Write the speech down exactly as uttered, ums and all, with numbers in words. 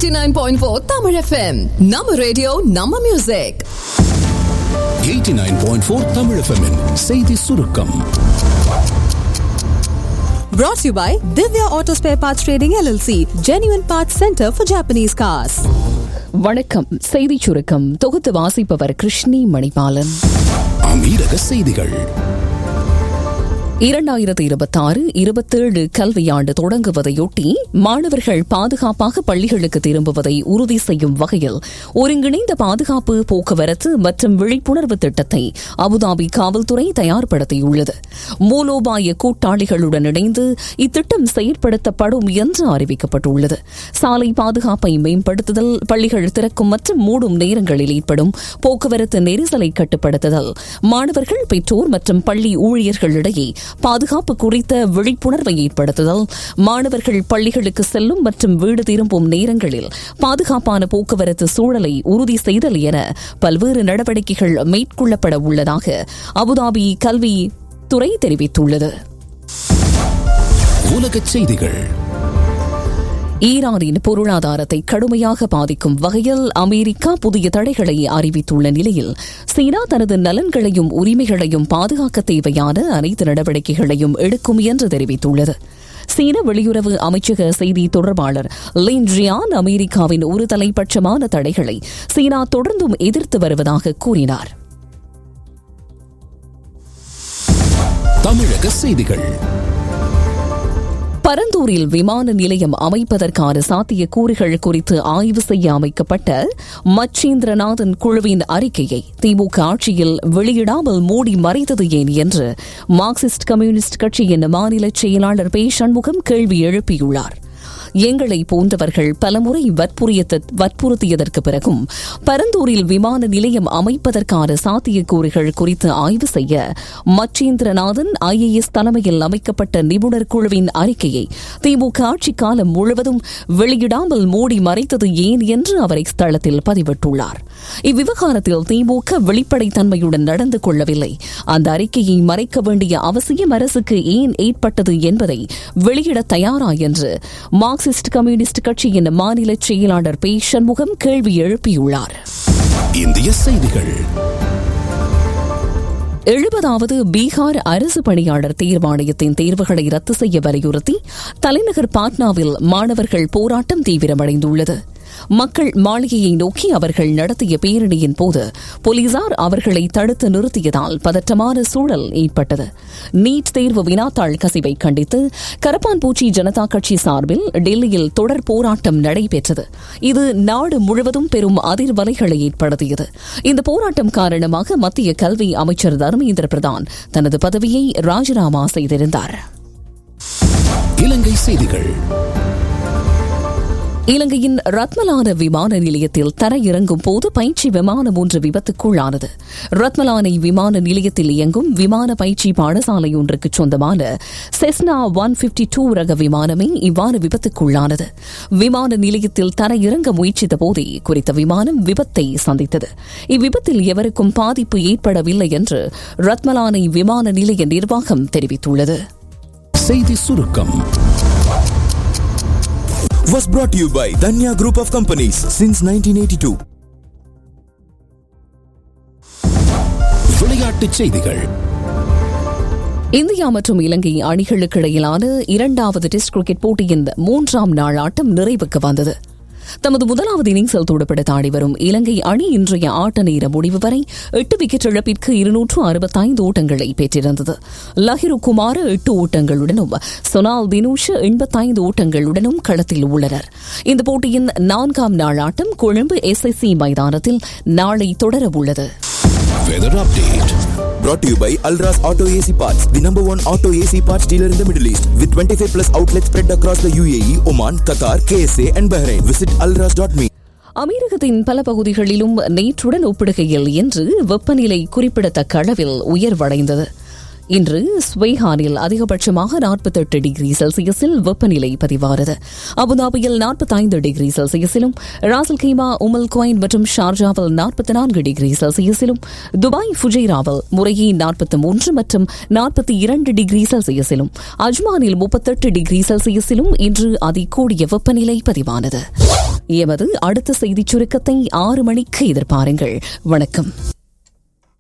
eighty-nine point four Tamil F M. நம்ம radio நம்ம music. eighty-nine point four Tamil F M -இன் செய்தி சுருக்கம். Brought to you by Divya Auto Spare Parts Trading L L C, Genuine Parts Center for Japanese Cars. வணக்கம். செய்தி சுருக்கம் தொகுத்து வாசிப்பவர் கிருஷ்ணி மணிபாலன். அமீரக செய்திகள். இரண்டாயிரத்தி இருபத்தி ஆறு இருபத்தேழு கல்வியாண்டு தொடங்குவதையொட்டி மாணவர்கள் பாதுகாப்பாக பள்ளிகளுக்கு திரும்புவதை உறுதி செய்யும் வகையில் ஒருங்கிணைந்த பாதுகாப்பு போக்குவரத்து மற்றும் விழிப்புணர்வு திட்டத்தை அபுதாபி காவல்துறை தயார்படுத்தியுள்ளது. மூலோபாய கூட்டாளிகளுடன் இணைந்து இத்திட்டம் செயற்படுத்தப்படும் என்று அறிவிக்கப்பட்டுள்ளது. சாலை பாதுகாப்பை மேம்படுத்துதல், பள்ளிகள் திறக்கும் மற்றும் மூடும் நேரங்களில் ஏற்படும் போக்குவரத்து நெரிசலை கட்டுப்படுத்துதல், மாணவர்கள், பெற்றோர் மற்றும் பள்ளி ஊழியர்களிடையே பாதுகாப்பு குறித்த விழிப்புணர்வை ஏற்படுத்துதல், மாணவர்கள் பள்ளிகளுக்கு செல்லும் மற்றும் வீடு திரும்பும் நேரங்களில் பாதுகாப்பான போக்குவரத்து சூழலை உறுதி செய்தல் என பல்வேறு நடவடிக்கைகள் மேற்கொள்ளப்பட உள்ளதாக அபுதாபி கல்வித்துறை தெரிவித்துள்ளது. உலகச் செய்திகள். ஈரானின் பொருளாதாரத்தை கடுமையாக பாதிக்கும் வகையில் அமெரிக்கா புதிய தடைகளை அறிவித்துள்ள நிலையில் சீனா தனது நலன்களையும் உரிமைகளையும் பாதுகாக்க தேவையான அனைத்து நடவடிக்கைகளையும் எடுக்கும் என்று தெரிவித்துள்ளது. சீன வெளியுறவு அமைச்சக செய்தி தொடர்பாளர் லின் ஜியான் அமெரிக்காவின் ஒரு தலைப்பட்சமான தடைகளை சீனா தொடர்ந்தும் எதிர்த்து வருவதாக கூறினார். தமிழக செய்திகள். பரந்தூரில் விமான நிலையம் அமைப்பதற்கான சாத்தியக்கூறுகள் குறித்து ஆய்வு செய்ய அமைக்கப்பட்ட மச்சேந்திரநாதன் குழுவின் அறிக்கையை திமுக ஆட்சியில் வெளியிடாமல் மூடி மறைத்தது ஏன் என்று மார்க்சிஸ்ட் கம்யூனிஸ்ட் கட்சியின் மாநில செயலாளர் பே சண்முகம் கேள்வி எழுப்பியுள்ளார். எங்களை போன்றவர்கள் பலமுறை வற்புறுத்தியதற்கு பிறகும் பரந்தூரில் விமான நிலையம் அமைப்பதற்கான சாத்தியக்கூறுகள் குறித்து ஆய்வு செய்ய மச்சேந்திரநாதன் ஐஏஎஸ் தலைமையில் அமைக்கப்பட்ட நிபுணர் குழுவின் அறிக்கையை திமுக ஆட்சி காலம் முழுவதும் வெளியிடாமல் மூடி மறைத்தது ஏன் என்று அவர் இஸ்தலத்தில் பதிவிட்டுள்ளார். இவ்விவகாரத்தில் திமுக வெளிப்படைத்தன்மையுடன் நடந்து கொள்ளவில்லை. அந்த அறிக்கையை மறைக்க வேண்டிய அவசியம் அரசுக்கு ஏன் ஏற்பட்டது என்பதை வெளியிட தயாரா என்று மார்க்சிஸ்ட் கம்யூனிஸ்ட் கட்சியின் மாநில செயலாளர் பே சண்முகம் கேள்வி எழுப்பியுள்ளார். இந்திய செய்திகள். எழுபதாவது பீகார் அரசு பணியாளர் தேர்வாணையத்தின் தேர்வுகளை ரத்து செய்ய வலியுறுத்தி தலைநகர் பாட்னாவில் மாணவர்கள் போராட்டம் தீவிரமடைந்துள்ளது. மக்கள் மாளிகையை நோக்கி அவர்கள் நடத்திய பேரணியின் போது போலீசார் அவர்களை தடுத்து நிறுத்தியதால் பதற்றமான சூழல் ஏற்பட்டது. நீட் தேர்வு வினாத்தாள் கசிவை கண்டித்து கரப்பான்பூச்சி ஜனதா கட்சி சார்பில் டெல்லியில் தொடர் போராட்டம் நடைபெற்றது. இது நாடு முழுவதும் பெரும் அதிர்வலைகளை ஏற்படுத்தியது. இந்த போராட்டம் காரணமாக மத்திய கல்வி அமைச்சர் தர்மேந்திர பிரதான் தனது பதவியை ராஜினாமா செய்திருந்தார். இலங்கை செய்திகள். இலங்கையின் ரத்மலான விமான நிலையத்தில் தரையிறங்கும் போது பயிற்சி விமானம் ஒன்று விபத்துக்குள்ளானது. ரத்மலானை விமான நிலையத்தில் இயங்கும் விமான பயிற்சி பாடசாலை ஒன்றுக்கு சொந்தமான செஸ்னா ஒன் பிப்டி டூ ரக விமானமே இவ்வாறு விபத்துக்குள்ளானது. விமான நிலையத்தில் தரையிறங்க முயற்சித்த போதே குறித்த விமானம் விபத்தை சந்தித்தது. இவ்விபத்தில் எவருக்கும் பாதிப்பு ஏற்படவில்லை என்று ரத்மலானை விமான நிலைய நிர்வாகம் தெரிவித்துள்ளது. செய்தி சுருக்கம் was brought to you by Danya Group of Companies since nineteen eighty-two. விளையாட்டுச் செய்திகள். இந்தியா மற்றும் இலங்கை அணிகளுக்கு இடையிலான இரண்டாவது டெஸ்ட் கிரிக்கெட் போட்டியின் மூன்றாம் நாள் ஆட்டம் நிறைவுக்கு வந்தது. தமது முதலாவது இன்னிங்ஸில் துடுப்படுத்த ஆடி வரும் இலங்கை அணி இன்றைய ஆட்ட நேர முடிவு வரை எட்டு விக்கெட் இழப்பிற்கு இருநூற்று அறுபத்தைந்து ஓட்டங்களை பெற்றிருந்தது. லஹிரு குமார் எட்டு ஓட்டங்களுடனும் சொனால் தினூஷ் எண்பத்தைந்து ஓட்டங்களுடனும் களத்தில் உள்ளனர். இந்த போட்டியின் நான்காம் நாள் ஆட்டம் கொழும்பு எஸ் எஸ் சி மைதானத்தில் நாளை தொடரவுள்ளது. Weather update. Brought to you by Alras Auto A C Parts, the number one auto A C parts dealer in the Middle East, with twenty-five plus outlets spread across the U A E, Oman, Qatar, K S A and Bahrain. Visit alras dot me. அமெரிக்கத்தின் பல பகுதிகளிலும் நேற்றுடன் ஒப்பிடுகையில் இன்று வெப்பநிலை குறிப்பிடத்தக்க அளவில் உயர்வடைந்தது. இன்று ஸ்வெய்ஹானில் அதிகபட்சமாக நாற்பத்தெட்டு டிகிரி செல்சியஸில் வெப்பநிலை பதிவானது. அபுதாபியில் நாற்பத்தைந்து டிகிரி செல்சியஸிலும், ராசல் கைமா, உமல் குவைன் மற்றும் ஷார்ஜாவில் நாற்பத்தி நான்கு டிகிரி செல்சியஸிலும், துபாய் ஃபுஜைராவில் முறையே நாற்பத்தி மூன்று மற்றும் நாற்பத்தி இரண்டு டிகிரி செல்சியஸிலும், அஜ்மானில் முப்பத்தெட்டு டிகிரி செல்சியஸிலும் இன்று அதிகூடிய வெப்பநிலை பதிவானது. எமது அடுத்த செய்திச் சுருக்கத்தை ஆறு மணிக்கு எதிர்பாருங்கள். வணக்கம்.